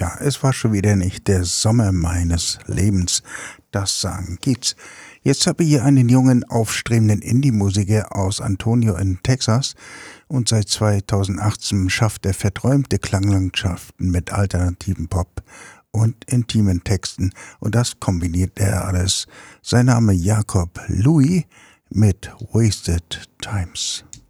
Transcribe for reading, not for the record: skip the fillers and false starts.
Ja, es war schon wieder nicht der Sommer meines Lebens. Das sagen Kiez. Jetzt habe ich hier einen jungen, aufstrebenden Indie-Musiker aus Antonio in Texas und seit 2018 schafft er verträumte Klanglandschaften mit alternativen Pop und intimen Texten und das kombiniert er alles. Sein Name Jakob Louis mit Wasted Times.